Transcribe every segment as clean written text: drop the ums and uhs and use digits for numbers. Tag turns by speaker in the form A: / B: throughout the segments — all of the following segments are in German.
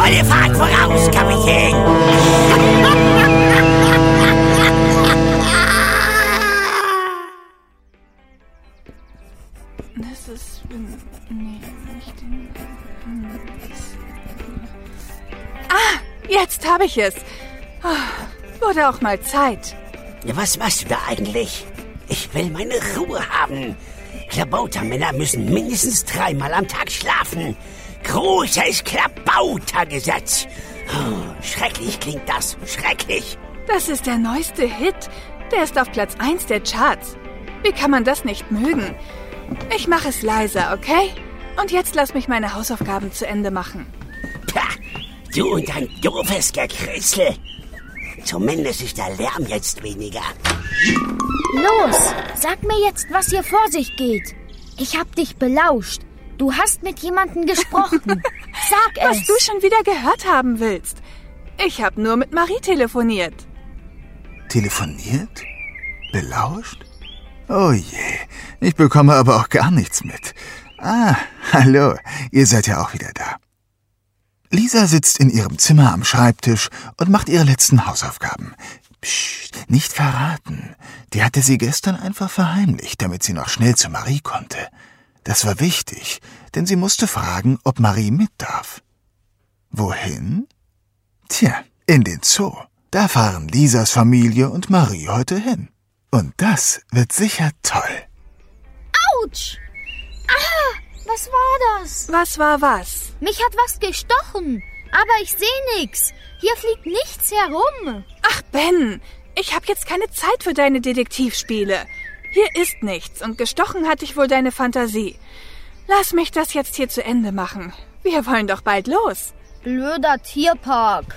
A: Volle Fahrt voraus, Kapitän!
B: Das ist... Nee, nicht... Jetzt habe ich es. Wurde auch mal Zeit.
A: Was machst du da eigentlich? Ich will meine Ruhe haben. Klabautermänner müssen mindestens 3-mal am Tag schlafen. Großes Klabautergesetz. Schrecklich klingt das, schrecklich.
B: Das ist der neueste Hit. Der ist auf Platz 1 der Charts. Wie kann man das nicht mögen? Ich mache es leiser, okay? Und jetzt lass mich meine Hausaufgaben zu Ende machen.
A: Pah, du und dein doofes Gekritzel. Zumindest ist der Lärm jetzt weniger.
C: Los, sag mir jetzt, was hier vor sich geht. Ich hab dich belauscht. Du hast mit jemandem gesprochen. Sag es.
B: Was du schon wieder gehört haben willst. Ich habe nur mit Marie telefoniert.
D: Telefoniert? Belauscht? Oh je, ich bekomme aber auch gar nichts mit. Hallo, ihr seid ja auch wieder da. Lisa sitzt in ihrem Zimmer am Schreibtisch und macht ihre letzten Hausaufgaben. Psst, nicht verraten. Die hatte sie gestern einfach verheimlicht, damit sie noch schnell zu Marie konnte. Das war wichtig, denn sie musste fragen, ob Marie mit darf. Wohin? Tja, in den Zoo. Da fahren Lisas Familie und Marie heute hin. Und das wird sicher toll.
C: Autsch! Was war das?
B: Was war was?
C: Mich hat was gestochen, aber ich sehe nichts. Hier fliegt nichts herum.
B: Ach, Ben, ich habe jetzt keine Zeit für deine Detektivspiele. Hier ist nichts und gestochen hat dich wohl deine Fantasie. Lass mich das jetzt hier zu Ende machen. Wir wollen doch bald los.
C: Blöder Tierpark.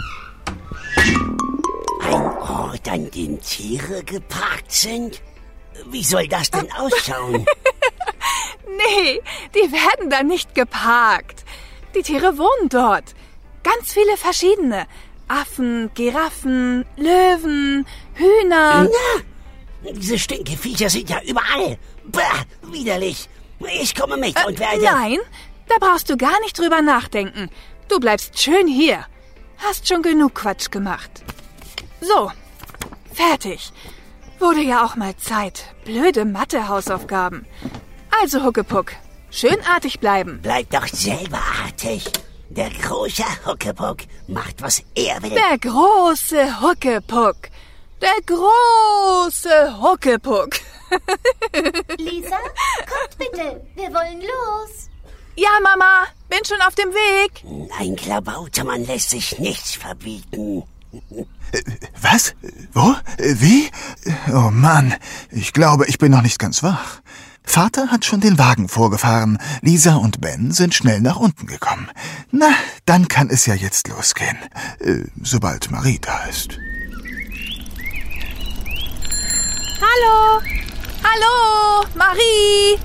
A: Ein Ort, an dem Tiere geparkt sind? Wie soll das denn ausschauen?
B: Nee, die werden da nicht geparkt. Die Tiere wohnen dort. Ganz viele verschiedene. Affen, Giraffen, Löwen, Hühner.
A: Na, diese Stinkeviecher sind ja überall. Bah, widerlich. Ich komme mit und werde...
B: Nein, da brauchst du gar nicht drüber nachdenken. Du bleibst schön hier. Hast schon genug Quatsch gemacht. So, fertig. Wurde ja auch mal Zeit. Blöde Mathe-Hausaufgaben. Also, Huckepuck, schön artig bleiben.
A: Bleib doch selber artig. Der große Huckepuck macht, was er will.
B: Der große Huckepuck. Der große Huckepuck.
C: Lisa, kommt bitte. Wir wollen los.
B: Ja, Mama, bin schon auf dem Weg.
A: Ein Klabautermann lässt sich nichts verbieten.
D: Was? Wo? Wie? Oh Mann, ich glaube, ich bin noch nicht ganz wach. Vater hat schon den Wagen vorgefahren. Lisa und Ben sind schnell nach unten gekommen. Na, dann kann es ja jetzt losgehen. Sobald Marie da ist.
B: Hallo. Hallo, Marie.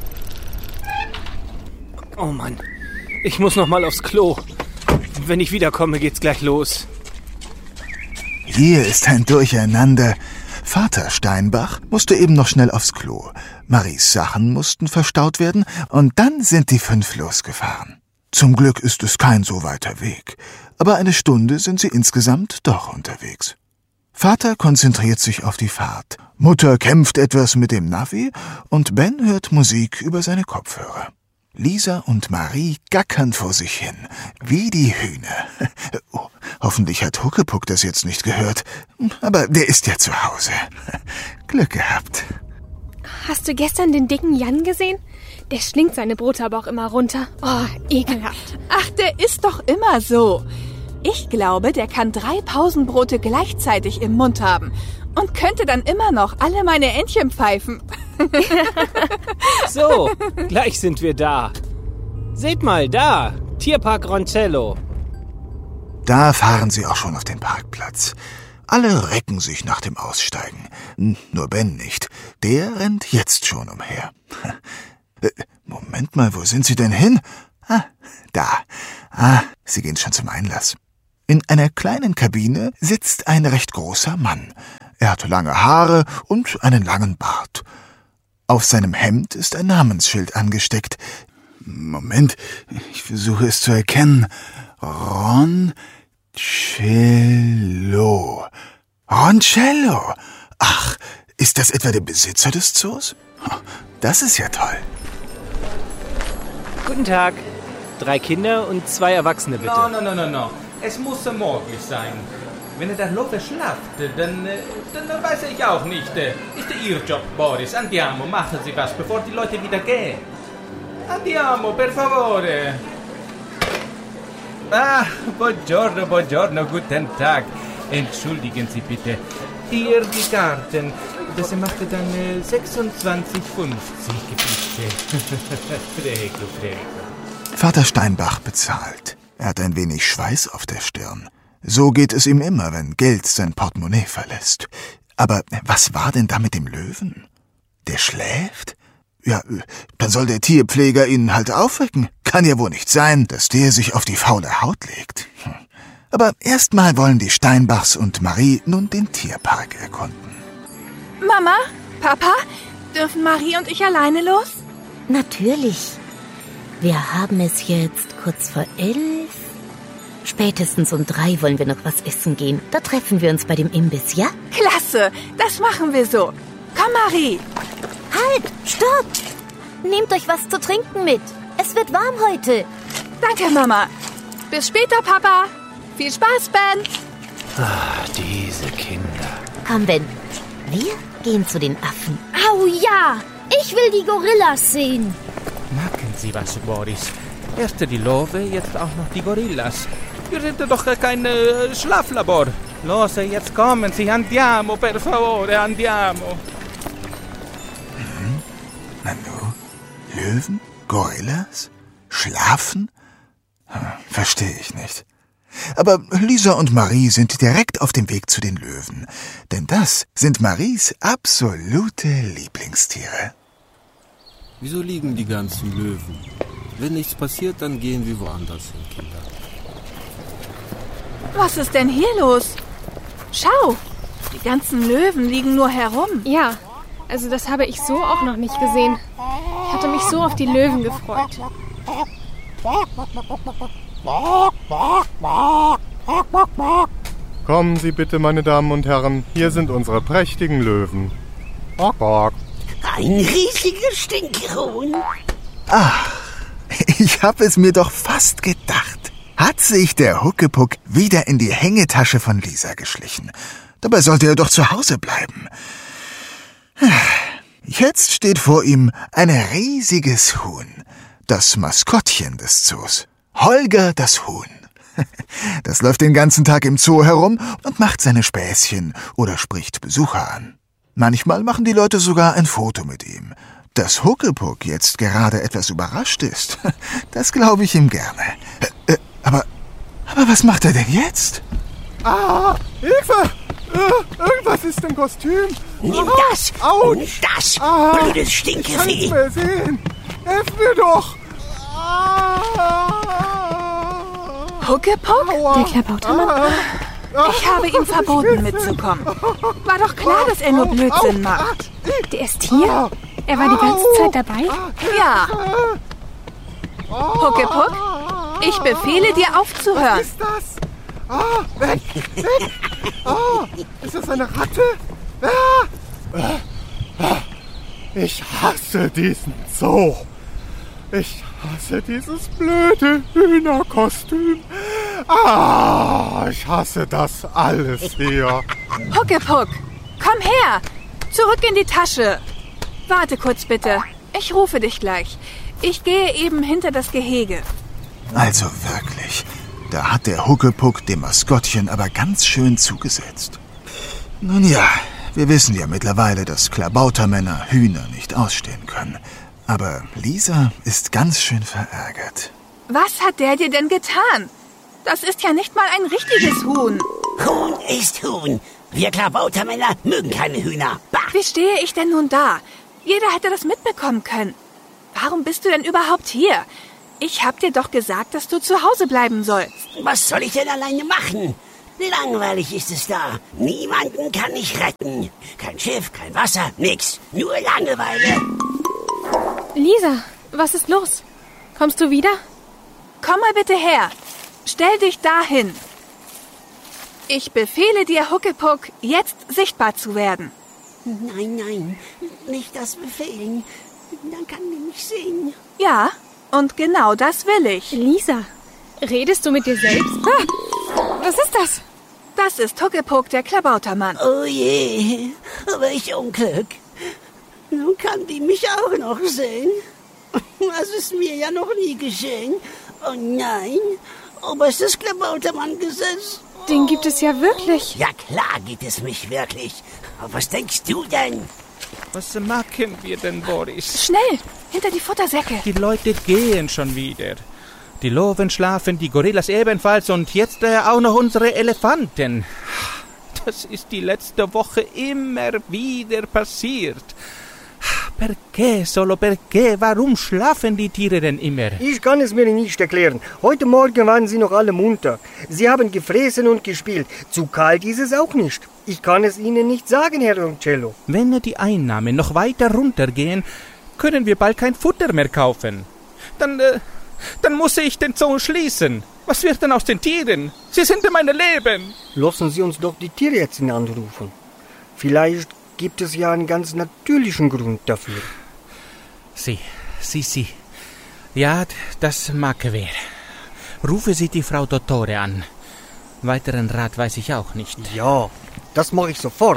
E: Oh Mann, ich muss noch mal aufs Klo. Wenn ich wiederkomme, geht's gleich los.
D: Hier ist ein Durcheinander. Vater Steinbach musste eben noch schnell aufs Klo. Maries Sachen mussten verstaut werden und dann sind die 5 losgefahren. Zum Glück ist es kein so weiter Weg, aber eine Stunde sind sie insgesamt doch unterwegs. Vater konzentriert sich auf die Fahrt. Mutter kämpft etwas mit dem Navi und Ben hört Musik über seine Kopfhörer. Lisa und Marie gackern vor sich hin, wie die Hühner. Oh, hoffentlich hat Huckepuck das jetzt nicht gehört, aber der ist ja zu Hause. Glück gehabt.
F: Hast du gestern den dicken Jan gesehen? Der schlingt seine Brote aber auch immer runter. Oh, ekelhaft.
B: Ach, der ist doch immer so. Ich glaube, der kann 3 Pausenbrote gleichzeitig im Mund haben und könnte dann immer noch alle meine Entchen pfeifen.
E: So, gleich sind wir da. Seht mal, da, Tierpark Roncello.
D: Da fahren sie auch schon auf den Parkplatz. Alle recken sich nach dem Aussteigen. Nur Ben nicht. Der rennt jetzt schon umher. Moment mal, wo sind sie denn hin? Da. Sie gehen schon zum Einlass. In einer kleinen Kabine sitzt ein recht großer Mann. Er hat lange Haare und einen langen Bart. Auf seinem Hemd ist ein Namensschild angesteckt. Moment, ich versuche es zu erkennen. Roncello. Roncello. Ach, ist das etwa der Besitzer des Zoos? Das ist ja toll.
E: Guten Tag. 3 Kinder und 2 Erwachsene, bitte.
G: No. Es muss möglich sein. Wenn der Löwe schlaft, dann weiß ich auch nicht. Ist Ihr Job, Boris. Andiamo, machen Sie was, bevor die Leute wieder gehen. Andiamo, per favore. Ah, buongiorno, guten Tag. Entschuldigen Sie bitte. Hier die Karten. Das machte dann 26,50 bitte. Prego.
D: Vater Steinbach bezahlt. Er hat ein wenig Schweiß auf der Stirn. So geht es ihm immer, wenn Geld sein Portemonnaie verlässt. Aber was war denn da mit dem Löwen? Der schläft? Ja, dann soll der Tierpfleger ihn halt aufwecken. Kann ja wohl nicht sein, dass der sich auf die faule Haut legt. Aber erstmal wollen die Steinbachs und Marie nun den Tierpark erkunden.
B: Mama, Papa, dürfen Marie und ich alleine los?
H: Natürlich. Wir haben es jetzt kurz vor 11. Spätestens um 3 wollen wir noch was essen gehen. Da treffen wir uns bei dem Imbiss, ja?
B: Klasse, das machen wir so. Komm, Marie.
H: Halt, stopp! Nehmt euch was zu trinken mit. Es wird warm heute.
B: Danke, Mama. Bis später, Papa. Viel Spaß, Ben.
A: Diese Kinder.
H: Komm, Ben. Wir gehen zu den Affen.
C: Au ja, ich will die Gorillas sehen.
G: Merken Sie was, Boris. Erst die Löwe, jetzt auch noch die Gorillas. Wir sind doch kein Schlaflabor. Los, jetzt kommen Sie. Andiamo, per favore, andiamo.
D: Nanu, Löwen? Gorillas? Schlafen? Verstehe ich nicht. Aber Lisa und Marie sind direkt auf dem Weg zu den Löwen. Denn das sind Maries absolute Lieblingstiere.
I: Wieso liegen die ganzen Löwen? Wenn nichts passiert, dann gehen wir woanders hin, Kinder.
B: Was ist denn hier los? Schau, die ganzen Löwen liegen nur herum.
F: Ja, also das habe ich so auch noch nicht gesehen. Ich hatte mich so auf die Löwen gefreut.
J: Kommen Sie bitte, meine Damen und Herren. Hier sind unsere prächtigen Löwen.
A: Ein riesiger Stinkhuhn.
D: Ach, ich habe es mir doch fast gedacht. Hat sich der Huckepuck wieder in die Hängetasche von Lisa geschlichen. Dabei sollte er doch zu Hause bleiben. Jetzt steht vor ihm ein riesiges Huhn. Das Maskottchen des Zoos. Holger das Huhn. Das läuft den ganzen Tag im Zoo herum und macht seine Späßchen oder spricht Besucher an. Manchmal machen die Leute sogar ein Foto mit ihm. Dass Huckepuck jetzt gerade etwas überrascht ist, das glaube ich ihm gerne. Aber was macht er denn jetzt?
J: Hilfe! Irgendwas ist im Kostüm.
A: Nimm das
J: Autsch.
A: und das, blödes Stinkevieh.
J: Ich kann nicht mehr sehen. Helf mir doch!
B: Huckepuck?
F: Der Klabautermann?
B: Ich habe ihm verboten mitzukommen. War doch klar, dass er nur Blödsinn macht.
F: Der ist hier? Er war die ganze Zeit dabei?
B: Ja. Huckepuck, ich befehle dir aufzuhören.
J: Was ist das? Weg! Ist das eine Ratte? Ich hasse diesen Zoo. Ich hasse dieses blöde Hühnerkostüm. Ich hasse das alles hier.
B: Huckepuck, komm her. Zurück in die Tasche. Warte kurz bitte. Ich rufe dich gleich. Ich gehe eben hinter das Gehege.
D: Also wirklich, da hat der Huckepuck dem Maskottchen aber ganz schön zugesetzt. Nun ja, wir wissen ja mittlerweile, dass Klabautermänner Hühner nicht ausstehen können. Aber Lisa ist ganz schön verärgert.
B: Was hat der dir denn getan? Das ist ja nicht mal ein richtiges Huhn.
A: Huhn ist Huhn. Wir Klabautermänner mögen keine Hühner. Bah.
B: Wie stehe ich denn nun da? Jeder hätte das mitbekommen können. Warum bist du denn überhaupt hier? Ich hab dir doch gesagt, dass du zu Hause bleiben sollst.
A: Was soll ich denn alleine machen? Langweilig ist es da. Niemanden kann ich retten. Kein Schiff, kein Wasser, nix. Nur Langeweile.
F: Lisa, was ist los? Kommst du wieder?
B: Komm mal bitte her. Stell dich dahin. Ich befehle dir, Huckepuck, jetzt sichtbar zu werden.
A: Nein, nicht das befehlen. Dann kann die mich sehen.
B: Ja, und genau das will ich.
F: Lisa, redest du mit dir selbst? Was ist das?
B: Das ist Huckepuck, der Klabautermann.
A: Oh je, welch Unglück. Nun kann die mich auch noch sehen. Das ist mir ja noch nie geschehen. Oh nein, oberstes Klabautermann-Gesetz.
F: Den gibt es ja wirklich.
A: Ja klar gibt es mich wirklich. Aber was denkst du denn?
G: Was machen wir denn, Boris?
B: Schnell, hinter die Futtersäcke.
G: Die Leute gehen schon wieder. Die Löwen schlafen, die Gorillas ebenfalls und jetzt auch noch unsere Elefanten. Das ist die letzte Woche immer wieder passiert. Perché, solo perché? Warum schlafen die Tiere denn immer?
K: Ich kann es mir nicht erklären. Heute Morgen waren sie noch alle munter. Sie haben gefressen und gespielt. Zu kalt ist es auch nicht. Ich kann es Ihnen nicht sagen, Herr Roncello.
G: Wenn die Einnahmen noch weiter runtergehen, können wir bald kein Futter mehr kaufen. Dann muss ich den Zoo schließen. Was wird denn aus den Tieren? Sie sind in meinem Leben.
K: Lassen Sie uns doch die Tierärztin anrufen. Vielleicht gibt es ja einen ganz natürlichen Grund dafür.
G: Sie. Ja, das mag wir. Rufe Sie die Frau Dottore an. Weiteren Rat weiß ich auch nicht.
K: Ja, das mache ich sofort.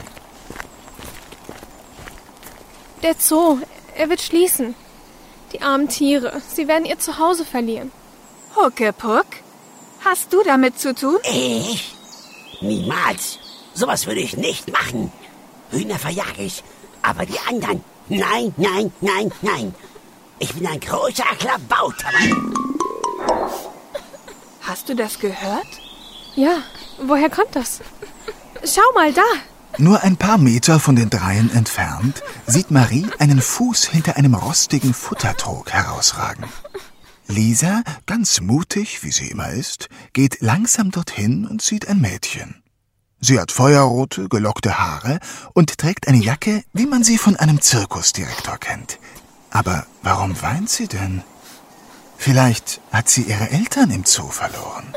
F: Der Zoo, er wird schließen. Die armen Tiere, sie werden ihr Zuhause verlieren.
B: Huckepuck, hast du damit zu tun?
A: Ich? Niemals. Sowas würde ich nicht machen. Hühner verjage ich, aber die anderen, nein. Ich bin ein großer Klabautermann.
B: Hast du das gehört?
F: Ja, woher kommt das? Schau mal da.
D: Nur ein paar Meter von den Dreien entfernt sieht Marie einen Fuß hinter einem rostigen Futtertrog herausragen. Lisa, ganz mutig, wie sie immer ist, geht langsam dorthin und sieht ein Mädchen. Sie hat feuerrote, gelockte Haare und trägt eine Jacke, wie man sie von einem Zirkusdirektor kennt. Aber warum weint sie denn? Vielleicht hat sie ihre Eltern im Zoo verloren.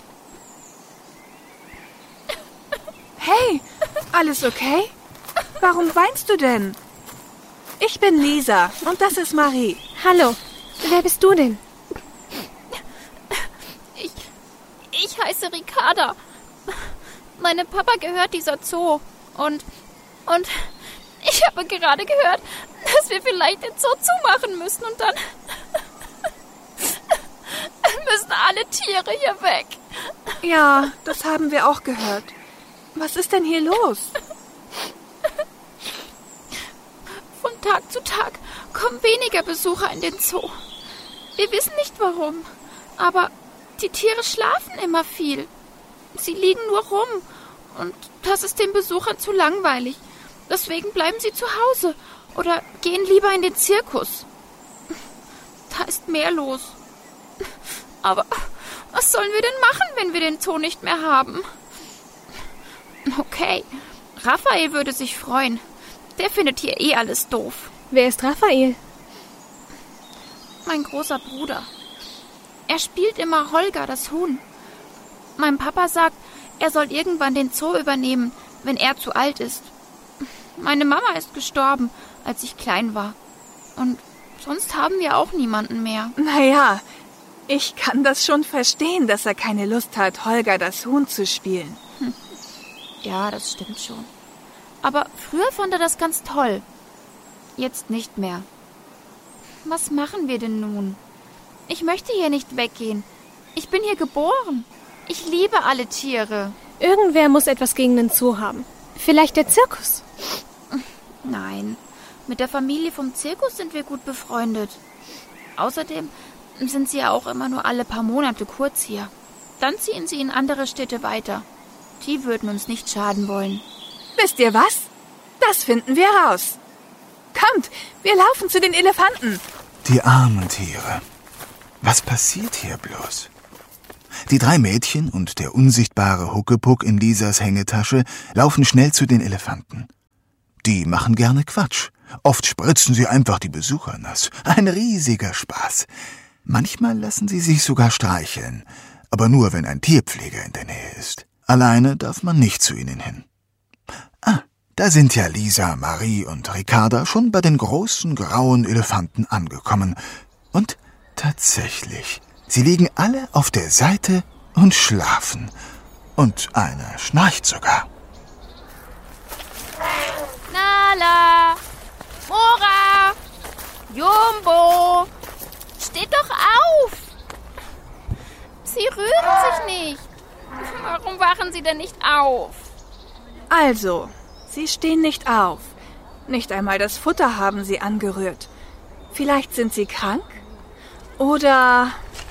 B: Hey, alles okay? Warum weinst du denn? Ich bin Lisa und das ist Marie.
F: Hallo, wer bist du denn?
L: Ich heiße Ricarda. Meinem Papa gehört dieser Zoo. Und ich habe gerade gehört, dass wir vielleicht den Zoo zumachen müssen und dann müssen alle Tiere hier weg.
B: Ja, das haben wir auch gehört. Was ist denn hier los?
L: Von Tag zu Tag kommen weniger Besucher in den Zoo. Wir wissen nicht warum, aber die Tiere schlafen immer viel. Sie liegen nur rum und das ist den Besuchern zu langweilig. Deswegen bleiben sie zu Hause oder gehen lieber in den Zirkus. Da ist mehr los. Aber was sollen wir denn machen, wenn wir den Zoo nicht mehr haben? Okay, Raphael würde sich freuen. Der findet hier eh alles doof.
F: Wer ist Raphael?
L: Mein großer Bruder. Er spielt immer Holger, das Huhn. Mein Papa sagt, er soll irgendwann den Zoo übernehmen, wenn er zu alt ist. Meine Mama ist gestorben, als ich klein war. Und sonst haben wir auch niemanden mehr.
B: Naja, ich kann das schon verstehen, dass er keine Lust hat, Holger das Huhn zu spielen.
L: Ja, das stimmt schon. Aber früher fand er das ganz toll. Jetzt nicht mehr. Was machen wir denn nun? Ich möchte hier nicht weggehen. Ich bin hier geboren. Ich liebe alle Tiere.
F: Irgendwer muss etwas gegen den Zoo haben. Vielleicht der Zirkus?
L: Nein, mit der Familie vom Zirkus sind wir gut befreundet. Außerdem sind sie ja auch immer nur alle paar Monate kurz hier. Dann ziehen sie in andere Städte weiter. Die würden uns nicht schaden wollen.
B: Wisst ihr was? Das finden wir raus. Kommt, wir laufen zu den Elefanten.
D: Die armen Tiere. Was passiert hier bloß? Die 3 Mädchen und der unsichtbare Huckepuck in Lisas Hängetasche laufen schnell zu den Elefanten. Die machen gerne Quatsch. Oft spritzen sie einfach die Besucher nass. Ein riesiger Spaß. Manchmal lassen sie sich sogar streicheln. aber nur, wenn ein Tierpfleger in der Nähe ist. Alleine darf man nicht zu ihnen hin. Da sind ja Lisa, Marie und Ricarda schon bei den großen grauen Elefanten angekommen. Und tatsächlich, sie liegen alle auf der Seite und schlafen. Und einer schnarcht sogar.
L: Nala, Mora, Jumbo, steht doch auf! Sie rühren sich nicht. Warum wachen Sie denn nicht auf?
B: Also, Sie stehen nicht auf. Nicht einmal das Futter haben Sie angerührt. Vielleicht sind Sie krank? Oder...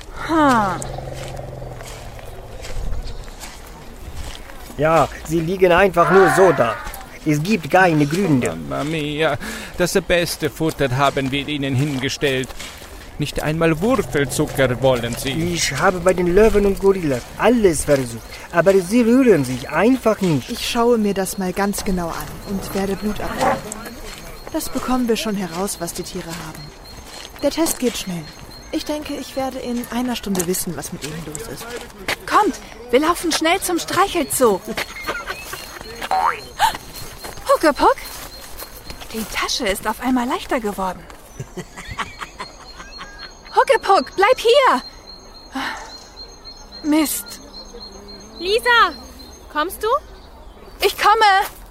K: Ja, sie liegen einfach nur so da. Es gibt keine Gründe.
G: Mamma mia, das beste Futter haben wir Ihnen hingestellt. Nicht einmal Würfelzucker wollen Sie.
K: Ich habe bei den Löwen und Gorillas alles versucht, aber sie rühren sich einfach nicht.
M: Ich schaue mir das mal ganz genau an und werde Blut abnehmen. Das bekommen wir schon heraus, was die Tiere haben. Der Test geht schnell. Ich denke, ich werde in einer Stunde wissen, was mit ihnen los ist.
B: Kommt, wir laufen schnell zum Streichelzoo. Huckepuck, die Tasche ist auf einmal leichter geworden. Huckepuck, bleib hier! Mist.
F: Lisa, kommst du?
B: Ich komme!